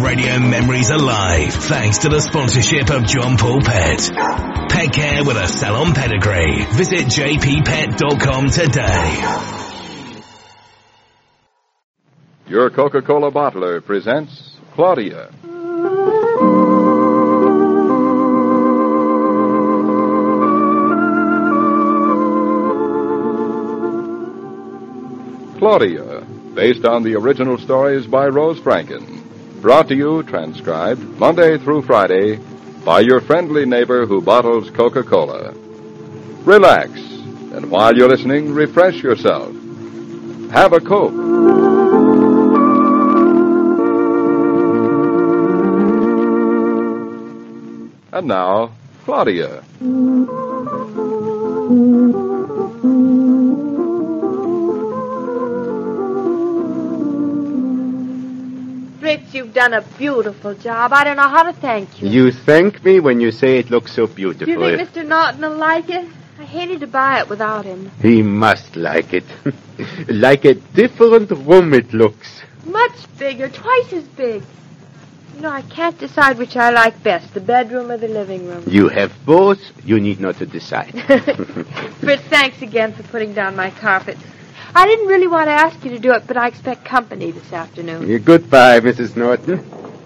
radio memories alive thanks to the sponsorship of John Paul Pet. Pet care with a salon pedigree. Visit jppet.com today. Your Coca-Cola bottler presents Claudia. Claudia, based on the original stories by Rose Franken. Brought to you, transcribed, Monday through Friday, by your friendly neighbor who bottles Coca-Cola. Relax, and while you're listening, refresh yourself. Have a Coke. And now, Claudia. Fritz, you've done a beautiful job. I don't know how to thank you. You thank me when you say it looks so beautiful. Do you think Mr. Norton will like it? I hated to buy it without him. He must like it. Like a different room it looks. Much bigger, twice as big. You know, I can't decide which I like best, the bedroom or the living room. You have both. You need not to decide. Fritz, thanks again for putting down my carpet. I didn't really want to ask you to do it, but I expect company this afternoon. Goodbye, Mrs. Norton.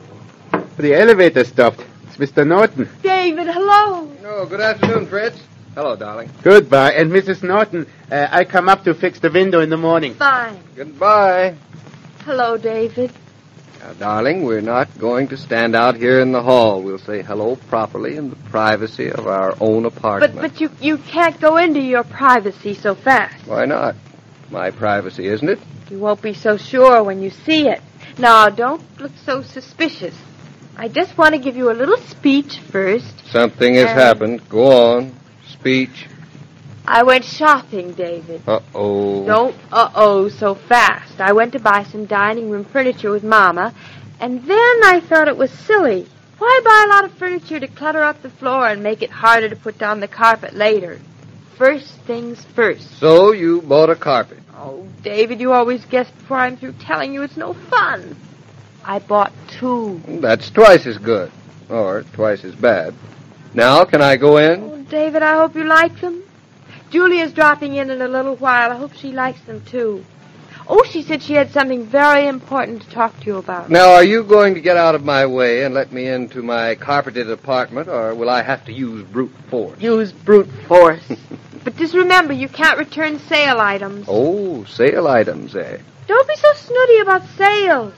The elevator stopped. It's Mr. Norton. David, hello. Oh, good afternoon, Fritz. Hello, darling. Goodbye. And Mrs. Norton, I come up to fix the window in the morning. Fine. Goodbye. Hello, David. Now, darling, we're not going to stand out here in the hall. We'll say hello properly in the privacy of our own apartment. But you can't go into your privacy so fast. Why not? My privacy, isn't it? You won't be so sure when you see it. Now, don't look so suspicious. I just want to give you a little speech first. Something has happened. Go on. Speech. I went shopping, David. Uh-oh. Don't uh-oh so fast. I went to buy some dining room furniture with Mama, and then I thought it was silly. Why buy a lot of furniture to clutter up the floor and make it harder to put down the carpet later? First things first. So you bought a carpet. Oh, David, you always guess before I'm through telling you it's no fun. I bought 2. That's twice as good. Or twice as bad. Now, can I go in? Oh, David, I hope you like them. Julia's dropping in a little while. I hope she likes them, too. Oh, she said she had something very important to talk to you about. Now, are you going to get out of my way and let me into my carpeted apartment, or will I have to use brute force? Use brute force. But just remember, you can't return sale items. Oh, sale items, eh? Don't be so snooty about sales.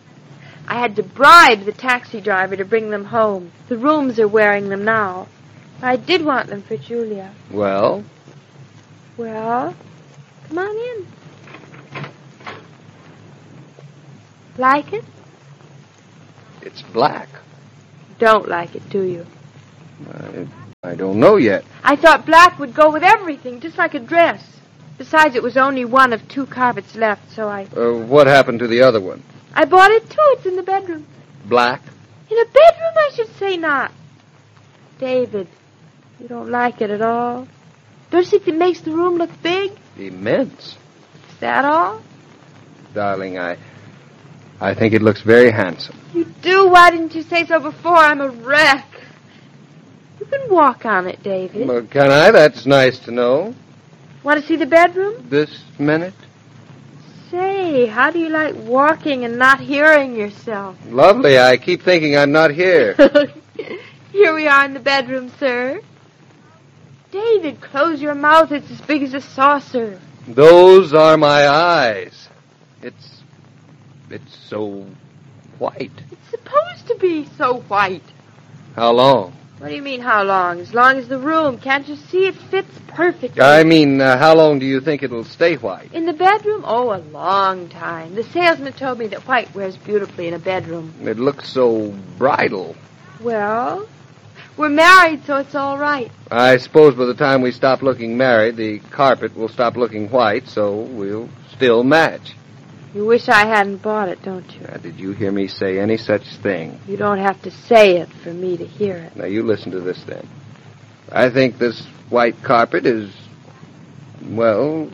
I had to bribe the taxi driver to bring them home. The rooms are wearing them now. I did want them for Julia. Well? Well, come on in. Like it? It's black. Don't like it, do you? I don't know yet. I thought black would go with everything, just like a dress. Besides, it was only one of 2 carpets left, so What happened to the other one? I bought it, too. It's in the bedroom. Black? In a bedroom, I should say not. David, you don't like it at all? Don't you think it makes the room look big? Immense. Is that all? Darling, I think it looks very handsome. You do? Why didn't you say so before? I'm a wreck. You can walk on it, David. Well, can I? That's nice to know. Want to see the bedroom? This minute? Say, how do you like walking and not hearing yourself? Lovely. I keep thinking I'm not here. Here we are in the bedroom, sir. David, close your mouth. It's as big as a saucer. Those are my eyes. It's so white. It's supposed to be so white. How long? What do you mean, how long? As long as the room. Can't you see it fits perfectly? I mean, how long do you think it'll stay white? In the bedroom? Oh, a long time. The salesman told me that white wears beautifully in a bedroom. It looks so bridal. Well, we're married, so it's all right. I suppose by the time we stop looking married, the carpet will stop looking white, so we'll still match. You wish I hadn't bought it, don't you? Now, did you hear me say any such thing? You don't have to say it for me to hear it. Now, you listen to this, then. I think this white carpet is, well...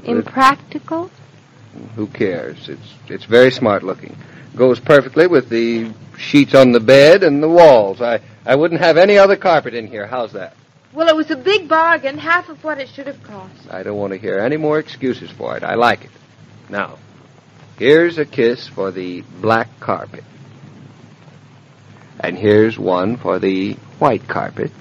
Impractical? Who cares? It's very smart looking. Goes perfectly with the sheets on the bed and the walls. I wouldn't have any other carpet in here. How's that? Well, it was a big bargain, half of what it should have cost. I don't want to hear any more excuses for it. I like it. Now, here's a kiss for the black carpet. And here's one for the white carpet.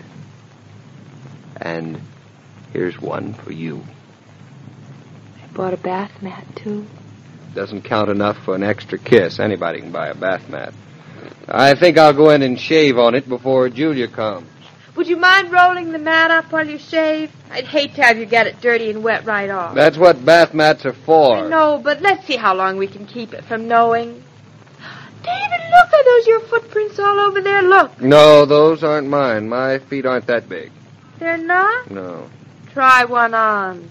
And here's one for you. I bought a bath mat, too. Doesn't count enough for an extra kiss. Anybody can buy a bath mat. I think I'll go in and shave on it before Julia comes. Would you mind rolling the mat up while you shave? I'd hate to have you get it dirty and wet right off. That's what bath mats are for. I know, but let's see how long we can keep it from knowing. David, look, are those your footprints all over there? Look. No, those aren't mine. My feet aren't that big. They're not? No. Try one on.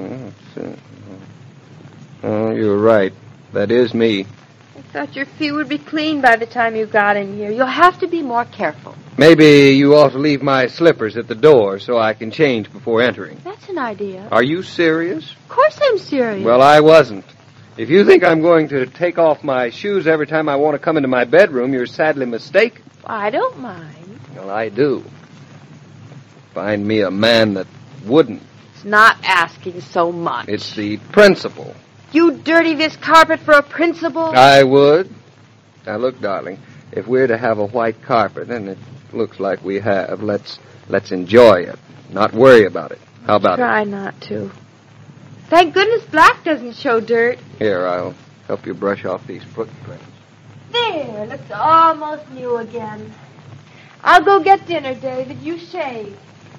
Oh, you're right. That is me. I thought your feet would be clean by the time you got in here. You'll have to be more careful. Maybe you ought to leave my slippers at the door so I can change before entering. That's an idea. Are you serious? Of course I'm serious. Well, I wasn't. If you think I'm going to take off my shoes every time I want to come into my bedroom, you're sadly mistaken. I don't mind. Well, I do. Find me a man that wouldn't. It's not asking so much. It's the principle. You dirty this carpet for a principal? I would. Now, look, darling, if we're to have a white carpet, and it looks like we have, let's enjoy it, not worry about it. How about it? Try not to. Thank goodness black doesn't show dirt. Here, I'll help you brush off these footprints. There, looks almost new again. I'll go get dinner, David. You shave.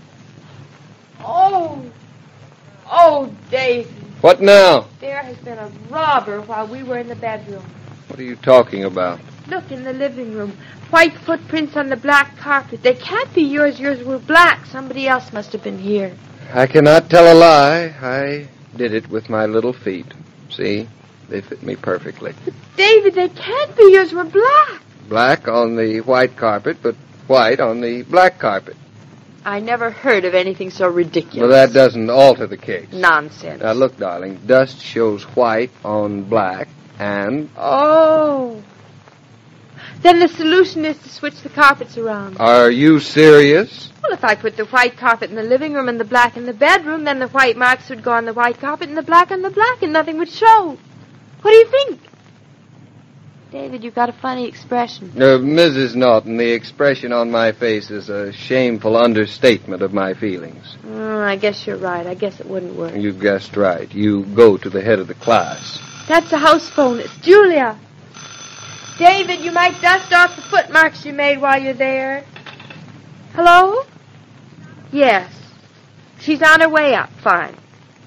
Oh, David. What now? There has been a robber while we were in the bedroom. What are you talking about? Look, in the living room. White footprints on the black carpet. They can't be yours. Yours were black. Somebody else must have been here. I cannot tell a lie. I did it with my little feet. See? They fit me perfectly. But, David, they can't be yours. Were black. Black on the white carpet, but white on the black carpet. I never heard of anything so ridiculous. Well, that doesn't alter the case. Nonsense. Now, look, darling. Dust shows white on black, and... Oh. Then the solution is to switch the carpets around. Are you serious? Well, if I put the white carpet in the living room and the black in the bedroom, then the white marks would go on the white carpet and the black on the black, and nothing would show. What do you think? David, you've got a funny expression. Mrs. Norton, the expression on my face is a shameful understatement of my feelings. I guess you're right. I guess it wouldn't work. You guessed right. You go to the head of the class. That's the house phone. It's Julia. David, you might dust off the footmarks you made while you're there. Hello? Yes. She's on her way up. Fine.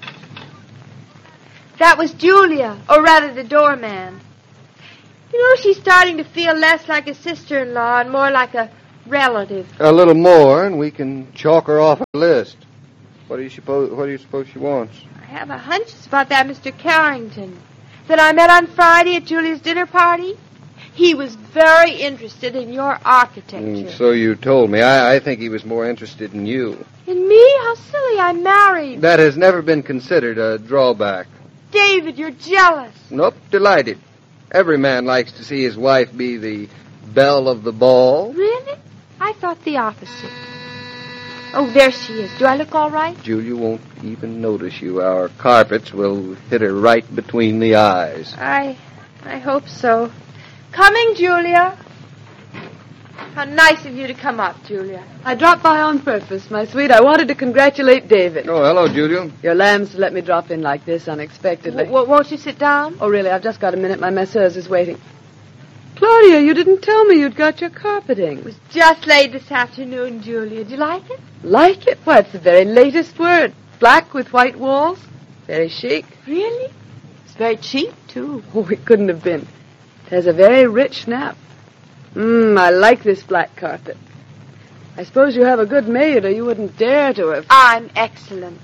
That was Julia, or rather the doorman. You know, she's starting to feel less like a sister-in-law and more like a relative. A little more, and we can chalk her off a list. What do you suppose she wants? I have a hunch it's about that Mr. Carrington that I met on Friday at Julia's dinner party. He was very interested in your architecture. So you told me. I think he was more interested in you. In me? How silly. I'm married. That has never been considered a drawback. David, you're jealous. Nope, delighted. Every man likes to see his wife be the belle of the ball. Really? I thought the opposite. Oh, there she is. Do I look all right? Julia won't even notice you. Our carpets will hit her right between the eyes. I hope so. Coming, Julia. How nice of you to come up, Julia. I dropped by on purpose, my sweet. I wanted to congratulate David. Oh, hello, Julia. Your lambs let me drop in like this unexpectedly. Won't you sit down? Oh, really, I've just got a minute. My masseuse is waiting. Claudia, you didn't tell me you'd got your carpeting. It was just laid this afternoon, Julia. Do you like it? Like it? Why, it's the very latest word. Black with white walls. Very chic. Really? It's very cheap, too. Oh, it couldn't have been. It has a very rich nap. I like this black carpet. I suppose you have a good maid, or you wouldn't dare to have... I'm excellent.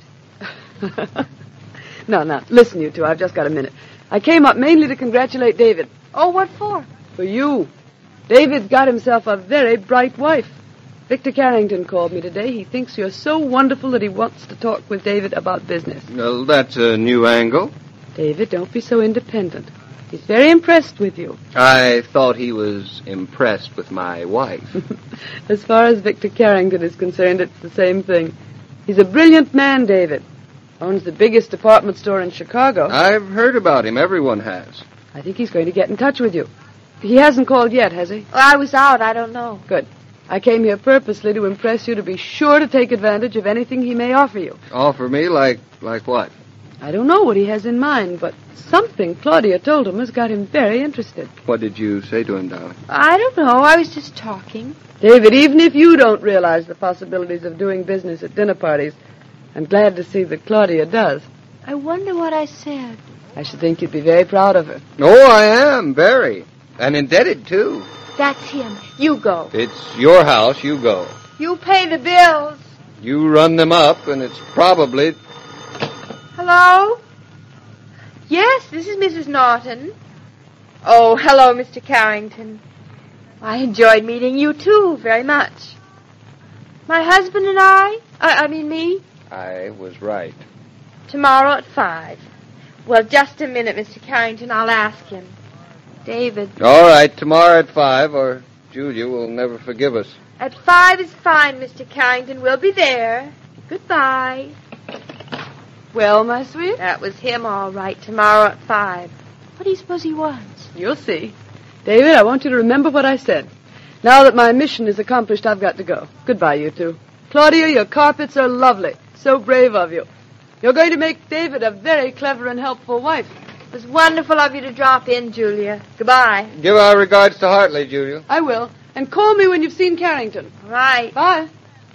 No, listen, you two. I've just got a minute. I came up mainly to congratulate David. Oh, what for? For you. David's got himself a very bright wife. Victor Carrington called me today. He thinks you're so wonderful that he wants to talk with David about business. Well, that's a new angle. David, don't be so independent. He's very impressed with you. I thought he was impressed with my wife. As far as Victor Carrington is concerned, it's the same thing. He's a brilliant man, David. Owns the biggest department store in Chicago. I've heard about him. Everyone has. I think he's going to get in touch with you. He hasn't called yet, has he? Well, I was out. I don't know. Good. I came here purposely to impress you to be sure to take advantage of anything he may offer you. Offer me like what? I don't know what he has in mind, but something Claudia told him has got him very interested. What did you say to him, darling? I don't know. I was just talking. David, even if you don't realize the possibilities of doing business at dinner parties, I'm glad to see that Claudia does. I wonder what I said. I should think you'd be very proud of her. Oh, I am, very. And indebted, too. That's him. You go. It's your house. You go. You pay the bills. You run them up, and it's probably... Hello? Yes, this is Mrs. Norton. Oh, hello, Mr. Carrington. I enjoyed meeting you, too, very much. My husband and I mean me, I was right. tomorrow at 5. Well, just a minute, Mr. Carrington. I'll ask him. David. All right, tomorrow at 5, or Julia will never forgive us. At 5 is fine, Mr. Carrington. We'll be there. Goodbye. Well, my sweet? That was him, all right. Tomorrow at 5. What do you suppose he wants? You'll see. David, I want you to remember what I said. Now that my mission is accomplished, I've got to go. Goodbye, you two. Claudia, your carpets are lovely. So brave of you. You're going to make David a very clever and helpful wife. It was wonderful of you to drop in, Julia. Goodbye. Give our regards to Hartley, Julia. I will. And call me when you've seen Carrington. Right. Bye.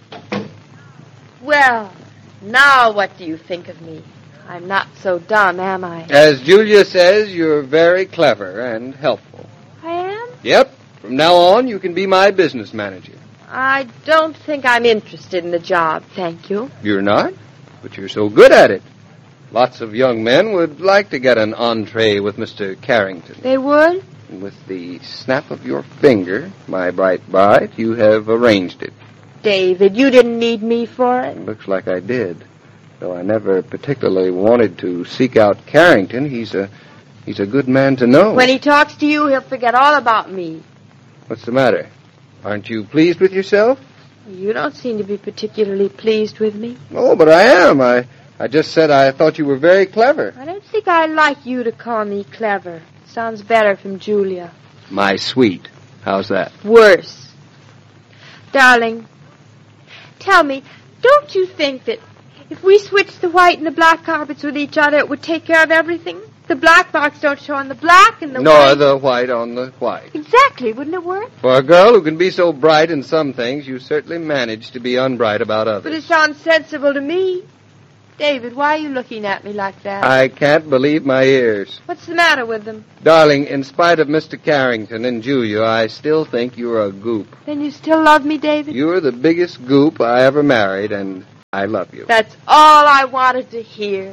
Well, now what do you think of me? I'm not so dumb, am I? As Julia says, you're very clever and helpful. I am? Yep. From now on, you can be my business manager. I don't think I'm interested in the job, thank you. You're not? But you're so good at it. Lots of young men would like to get an entree with Mr. Carrington. They would? And with the snap of your finger, my bright bride, you have arranged it. David, you didn't need me for it. Looks like I did. Though I never particularly wanted to seek out Carrington, he's a good man to know. When he talks to you, he'll forget all about me. What's the matter? Aren't you pleased with yourself? You don't seem to be particularly pleased with me. Oh, but I am. I just said I thought you were very clever. I don't think I like you to call me clever. Sounds better from Julia. My sweet. How's that? Worse. Darling, tell me, don't you think that if we switched the white and the black carpets with each other, it would take care of everything? The black marks don't show on the black and the Nor white... the white on the white. Exactly. Wouldn't it work? For a girl who can be so bright in some things, you certainly manage to be unbright about others. But it sounds sensible to me. David, why are you looking at me like that? I can't believe my ears. What's the matter with them? Darling, in spite of Mr. Carrington and Julia, I still think you're a goop. Then you still love me, David? You're the biggest goop I ever married, and I love you. That's all I wanted to hear.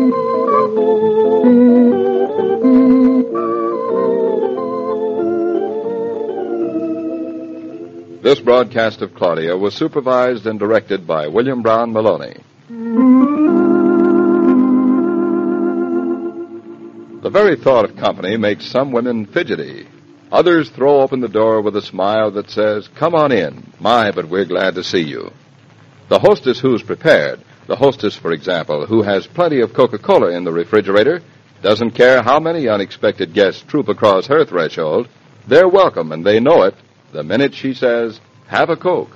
This broadcast of Claudia was supervised and directed by William Brown Maloney. The very thought of company makes some women fidgety. Others throw open the door with a smile that says, "Come on in. My, but we're glad to see you." The hostess who's prepared, the hostess, for example, who has plenty of Coca-Cola in the refrigerator, doesn't care how many unexpected guests troop across her threshold. They're welcome, and they know it the minute she says, "Have a Coke."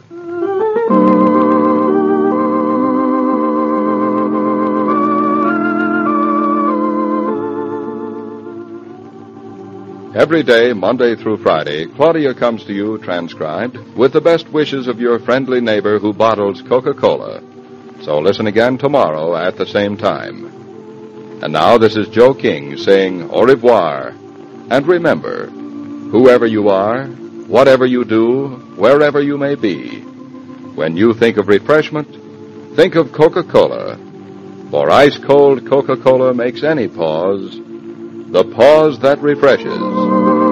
Every day, Monday through Friday, Claudia comes to you, transcribed, with the best wishes of your friendly neighbor who bottles Coca-Cola. So listen again tomorrow at the same time. And now this is Joe King saying au revoir. And remember, whoever you are, whatever you do, wherever you may be, when you think of refreshment, think of Coca-Cola. For ice-cold Coca-Cola makes any pause the pause that refreshes.